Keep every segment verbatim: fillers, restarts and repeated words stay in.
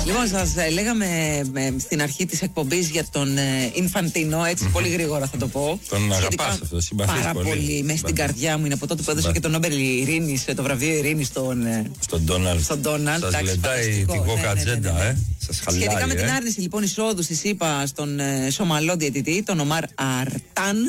Λοιπόν, σας λέγαμε ε, στην αρχή της εκπομπής για τον ε, Ινφαντίνο, έτσι πολύ γρήγορα θα το πω. Τον αγαπάς αυτό, συμπαθείς πάρα πολύ. πολύ, μέσα στην καρδιά μου είναι από τότε που έδωσε και τον Νόμπελ Ειρήνης, το βραβείο Ειρήνης στον ε, Ντόναλντ. Στον Ντόναλντ. Σας λεντάει την κοκατζέντα, ναι, ναι, ναι, ναι. ε. Σας χαλάει, σχετικά με ε. την άρνηση λοιπόν εισόδου της ΣΥΠΑ στον ε, Σομαλό διαιτητή, τον Ομάρ Αρτάν.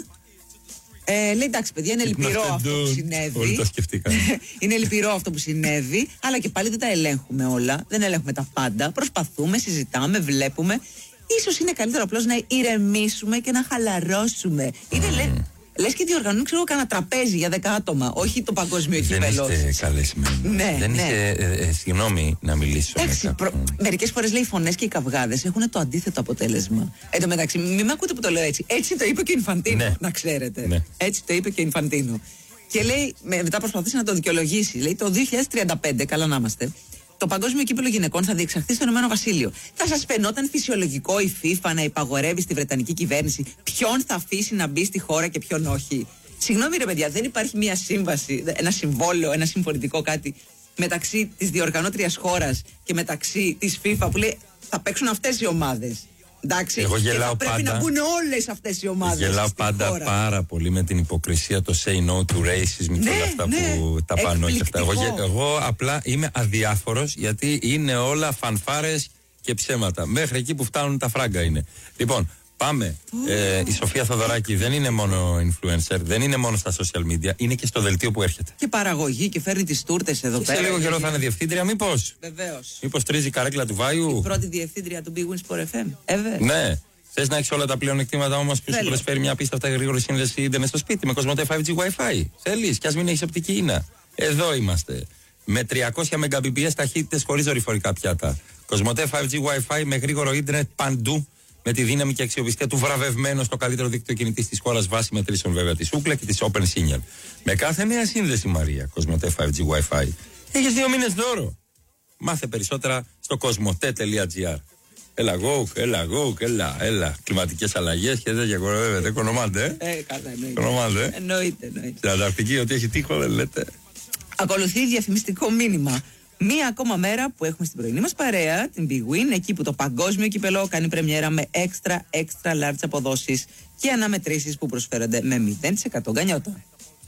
Ε, λέει εντάξει, παιδιά, είναι λυπηρό αυτό που συνέβη. Όλοι το σκεφτήκαμε. Είναι λυπηρό αυτό που συνέβη, αλλά και πάλι δεν τα ελέγχουμε όλα. Δεν ελέγχουμε τα πάντα. Προσπαθούμε, συζητάμε, βλέπουμε. Ίσως είναι καλύτερο απλώς να ηρεμήσουμε και να χαλαρώσουμε. Είναι λε, λες και διοργανώνουν, ξέρω, κανένα τραπέζι για δέκα άτομα, όχι το παγκόσμιο κύπελλο. Δεν είστε καλεσμένοι. Ναι, δεν ναι. είστε, ε, ε, συγγνώμη να μιλήσω. Εντάξει, προ... μερικές φορές λέει οι φωνές και οι καυγάδες έχουν το αντίθετο αποτέλεσμα. Εν τω μεταξύ, μην με ακούτε που το λέω έτσι. Έτσι το είπε και ο Ινφαντίνο, ναι, να ξέρετε. Ναι. Έτσι το είπε και ο Ινφαντίνο. Και λέει, μετά προσπαθήσει να το δικαιολογήσει. Λέει το δύο χιλιάδες τριάντα πέντε, καλά να είμαστε, το παγκόσμιο κύπελλο γυναικών θα διεξαχθεί στο Ηνωμένο Βασίλειο. Θα σας φαινόταν φυσιολογικό η FIFA να υπαγορεύει στη Βρετανική κυβέρνηση ποιον θα αφήσει να μπει στη χώρα και ποιον όχι? Συγγνώμη ρε παιδιά, δεν υπάρχει μια σύμβαση, ένα συμβόλαιο, ένα συμφωνητικό κάτι μεταξύ της διοργανώτριας χώρας και μεταξύ της FIFA που λέει θα παίξουν αυτές οι ομάδες? Εντάξει, εγώ και θα πρέπει πάντα, να μπουν όλες αυτές οι ομάδες. Γελάω πάντα χώρα. πάρα πολύ με την υποκρισία, το say no to racism και ναι, όλα αυτά ναι, που τα πάνω και αυτά. Εγώ, εγώ απλά είμαι αδιάφορος γιατί είναι όλα φανφάρες και ψέματα. Μέχρι εκεί που φτάνουν τα φράγκα είναι. Λοιπόν, πάμε. Mm. Ε, η Σοφία Θοδωράκη δεν είναι μόνο influencer, δεν είναι μόνο στα social media, είναι και στο δελτίο που έρχεται. Και παραγωγή και φέρνει τις τούρτες εδώ και πέρα. Σε λίγο καιρό θα είναι διευθύντρια, μήπως. Βεβαίως. Μήπως τρίζει η καρέκλα του Βάιου. Η πρώτη διευθύντρια του Big Win Sport εφ εμ. Ever. Ναι. Θες να έχεις όλα τα πλεονεκτήματα όμως που σου προσφέρει μια απίστευτα γρήγορη σύνδεση ίντερνετ στο σπίτι με Κοσμοτέ φάιβ τζι Wi-Fi? Θέλεις, κι ας μην έχεις οπτική ίνα. Εδώ είμαστε. Με τριακόσια Mbps ταχύτητες χωρίς δορυφορικά πιάτα. Κοσμοτέ φάιβ τζι Wi-Fi με γρήγορο ίντερνετ παντού. Με τη δύναμη και αξιοπιστία του βραβευμένου στο καλύτερο δίκτυο κινητής της χώρας, βάση μετρήσεων βέβαια της Ookla και της Open Signal. Με κάθε νέα σύνδεση, Μαρία, Κοσμοτέ φάιβ τζι Wi-Fi, έχεις δύο μήνες δώρο. Μάθε περισσότερα στο κοσμοτέ τελεία τζι άρ. Έλα, go, έλα, go, έλα, έλα. Κλιματικές αλλαγές και τέτοια βέβαια. Δεν κονομάτε, ε. Ε, καλά, εννοείται. Κονομάτε. Εννοείται, εννοείται. Στην Ανταρκτική, ότι έχει τείχο, δεν λέτε. Ακολουθεί διαφημιστικό μήνυμα. Μία ακόμα μέρα που έχουμε στην πρωινή μας παρέα, την Big Win, εκεί που το παγκόσμιο κύπελλο κάνει πρεμιέρα με extra, extra large αποδόσεις και αναμετρήσεις που προσφέρονται με μηδέν τοις εκατό γκανιότα.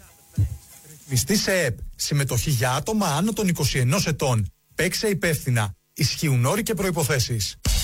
Ρυθμιστή σε ΕΠ. Συμμετοχή για άτομα άνω των είκοσι ενός ετών. Παίξε υπεύθυνα. Ισχύουν όροι και προϋποθέσεις.